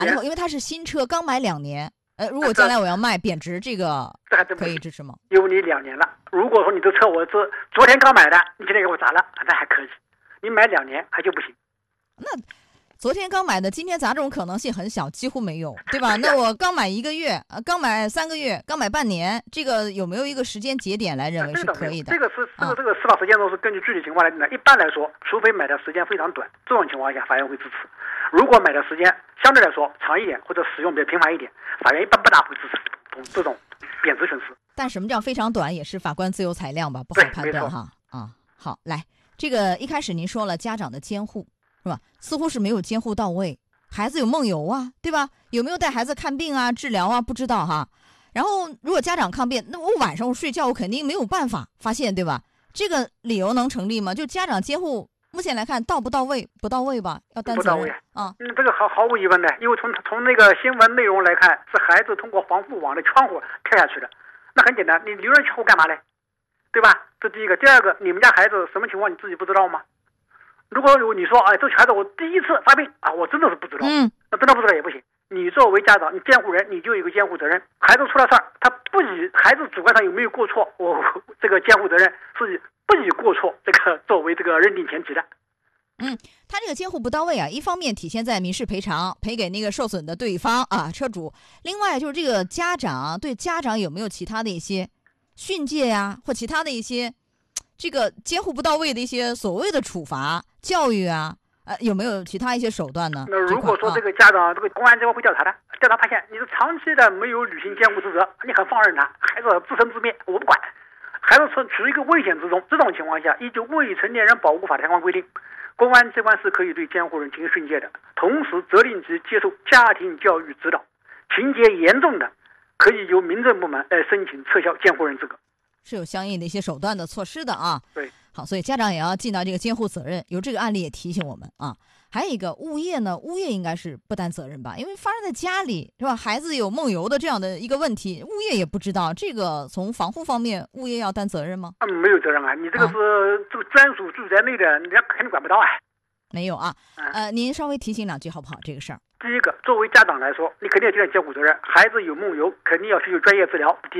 了以后，因为它是新车，刚买2年，如果将来我要卖贬值，这个可以支持吗？ 因为你2年了，如果说你的车我是昨天刚买的，你今天给我砸了，那还可以。你买2年还就不行。 那昨天刚买的，今天砸这种可能性很小，几乎没有，对吧？那我刚买1个月，刚买3个月，刚买半年，这个有没有一个时间节点来认为是可以的？ 这个司法实践中是根据具体情况来定的。一般来说，除非买的时间非常短，这种情况下法院会支持。如果买的时间相对来说长一点，或者使用比较频繁一点，法院一般不大会支持这种贬值损失。 但什么叫非常短，也是法官自由裁量吧，不好判断哈。好，来，这个一开始您说了家长的监护是吧？似乎是没有监护到位，孩子有梦游啊，对吧？有没有带孩子看病啊、治疗啊？不知道哈。然后如果家长抗辩，那我晚上我睡觉我肯定没有办法发现，对吧？这个理由能成立吗？就家长监护目前来看到不到位？不到位吧？要担责任啊。 这个毫无疑问的，因为从那个新闻内容来看，是孩子通过防护网的窗户跳下去的。那很简单，你留人窗户干嘛呢？对吧？这第一个。第二个，你们家孩子什么情况你自己不知道吗？如果你说这孩子我第一次发病啊，我真的是不知道。那真的不知道也不行。你作为家长，你监护人，你就有一个监护责任。孩子出了事儿，他不以孩子主观上有没有过错，我这个监护责任是不以过错这个作为这个认定前提的。 他这个监护不到位啊，一方面体现在民事赔偿，赔给那个受损的对方啊，车主。另外就是这个家长对家长有没有其他的一些训诫呀，或其他的一些这个监护不到位的一些所谓的处罚教育啊，有没有其他一些手段呢？ 那如果说这个家长，这个公安机关会调查的，调查发现你是长期的没有履行监护职责，你很放任他，孩子自生自灭，我不管，孩子处于一个危险之中，这种情况下，依据未成年人保护法的相关规定，公安机关是可以对监护人进行训诫的，同时责令其接受家庭教育指导，情节严重的，可以由民政部门来申请撤销监护人资格， 是有相应的一些手段的措施的啊。 对， 好，所以家长也要尽到这个监护责任。有这个案例也提醒我们啊。还有一个物业呢，物业应该是不担责任吧？因为发生在家里是吧？孩子有梦游的这样的一个问题，物业也不知道，这个从防护方面，物业要担责任吗？ 没有责任啊，你这个是这个专属住宅内的，人家肯定管不到啊。 没有啊。您稍微提醒2句好不好？这个事儿。 第一个，作为家长来说，你肯定要尽到监护责任。孩子有梦游，肯定要寻求专业治疗。